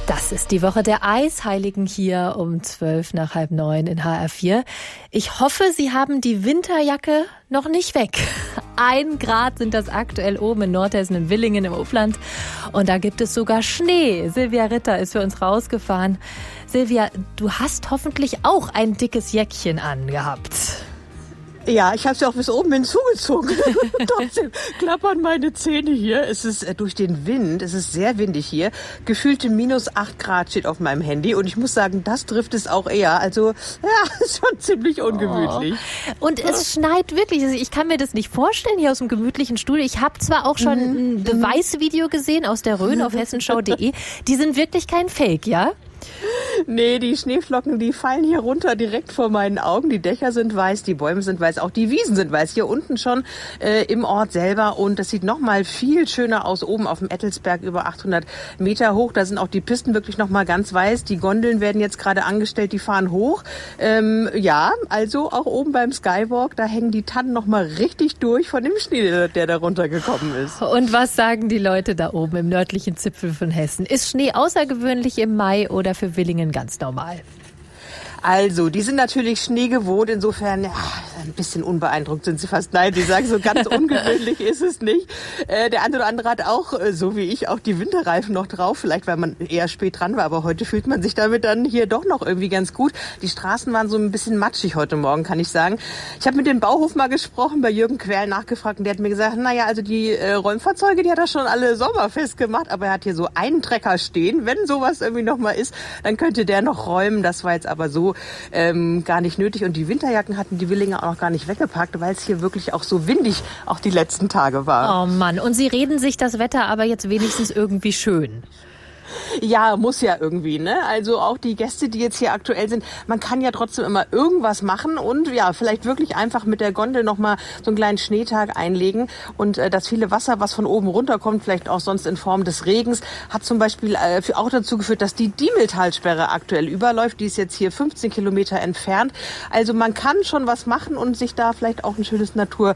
Das ist die Woche der Eisheiligen hier um 8:55 in HR4. Ich hoffe, Sie haben die Winterjacke noch nicht weg. 1 Grad sind das aktuell oben in Nordhessen, in Willingen im Upland. Und da gibt es sogar Schnee. Silvia Ritter ist für uns rausgefahren. Silvia, du hast hoffentlich auch ein dickes Jäckchen angehabt. Ja, ich habe es ja auch bis oben hinzugezogen. Trotzdem klappern meine Zähne hier. Es ist durch den Wind, es ist sehr windig hier. Gefühlte -8 Grad steht auf meinem Handy. Und ich muss sagen, das trifft es auch eher. Also, ja, ist schon ziemlich ungemütlich. Oh. Und es schneit wirklich. Also ich kann mir das nicht vorstellen hier aus dem gemütlichen Studio. Ich habe zwar auch schon ein Beweisvideo gesehen aus der Rhön auf hessenschau.de. Die sind wirklich kein Fake, ja? Nee, die Schneeflocken, die fallen hier runter direkt vor meinen Augen. Die Dächer sind weiß, die Bäume sind weiß, auch die Wiesen sind weiß. Hier unten schon im Ort selber. Und das sieht noch mal viel schöner aus, oben auf dem Ettelsberg über 800 Meter hoch. Da sind auch die Pisten wirklich noch mal ganz weiß. Die Gondeln werden jetzt gerade angestellt, die fahren hoch. Ja, also auch oben beim Skywalk, da hängen die Tannen noch mal richtig durch von dem Schnee, der da runtergekommen ist. Und was sagen die Leute da oben im nördlichen Zipfel von Hessen? Ist Schnee außergewöhnlich im Mai oder für Willingen ganz normal? Also, die sind natürlich Schnee gewohnt, insofern ja, ein bisschen unbeeindruckt sind sie fast. Nein, sie sagen, so ganz ungewöhnlich ist es nicht. Der eine oder andere hat auch, so wie ich, auch die Winterreifen noch drauf, vielleicht weil man eher spät dran war, aber heute fühlt man sich damit dann hier doch noch irgendwie ganz gut. Die Straßen waren so ein bisschen matschig heute Morgen, kann ich sagen. Ich habe mit dem Bauhof mal gesprochen, bei Jürgen Querl nachgefragt und der hat mir gesagt, naja, also die Räumfahrzeuge, die hat er schon alle sommerfest gemacht, aber er hat hier so einen Trecker stehen. Wenn sowas irgendwie noch mal ist, dann könnte der noch räumen. Das war jetzt aber so gar nicht nötig. Und die Winterjacken hatten die Willinger auch noch gar nicht weggepackt, weil es hier wirklich auch so windig auch die letzten Tage war. Oh Mann, und Sie reden sich das Wetter aber jetzt wenigstens irgendwie schön. Ja, muss ja irgendwie, ne? Also auch die Gäste, die jetzt hier aktuell sind, man kann ja trotzdem immer irgendwas machen und ja, vielleicht wirklich einfach mit der Gondel nochmal so einen kleinen Schneetag einlegen. Und das viele Wasser, was von oben runterkommt, vielleicht auch sonst in Form des Regens, hat zum Beispiel auch dazu geführt, dass die Diemeltalsperre aktuell überläuft. Die ist jetzt hier 15 Kilometer entfernt. Also man kann schon was machen und sich da vielleicht auch ein schönes Natur-